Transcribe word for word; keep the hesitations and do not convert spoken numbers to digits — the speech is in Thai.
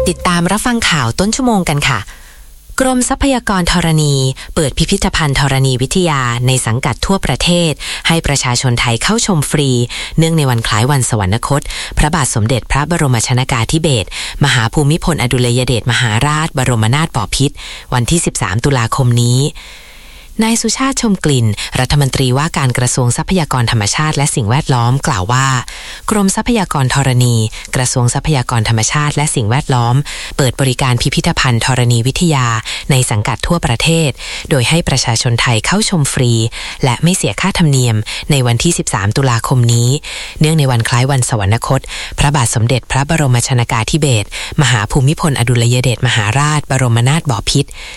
ติดตามรับฟังข่าวต้นชั่วโมงกันค่ะกรมทรัพยากรธรณีเปิดพิพิธภัณฑ์ธรณีวิทยาในสังกัดทั่วประเทศให้ประชาชนไทยเข้าชมฟรีเนื่องในวันคล้ายวันสวรรคตพระบาทสมเด็จพระบรมชนกาธิเบศรมหาภูมิพลอดุลยเดชมหาราชบรมนาถบพิตรวันที่สิบสามตุลาคมนี้นายสุชาติชมกลิ่นรัฐมนตรีว่าการกระทรวงทรัพยากรธรรมชาติและสิ่งแวดล้อมกล่าวว่ากรมทรัพยากรธรณีกระทรวงทรัพยากรธรรมชาติและสิ่งแวดล้อมเปิดบริการพิพิธภัณฑ์ธรณีวิทยาในสังกัดทั่วประเทศโดยให้ประชาชนไทยเข้าชมฟรีและไม่เสียค่าธรรมเนียมในวันที่สิบสามตุลาคมนี้เนื่องในวันคล้ายวันสวรรคตพระบาทสมเด็จพระบรมชนกาธิเบศรมหาภูมิพลอดุลยเดชมหาราชบรมนาถบพิตร